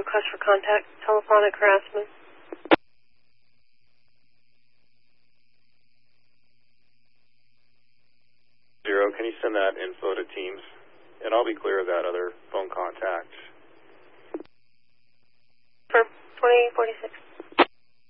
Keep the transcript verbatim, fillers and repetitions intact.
request for contact, telephonic harassment. Zero, can you send that info to Teams? And I'll be clear of that other phone contact.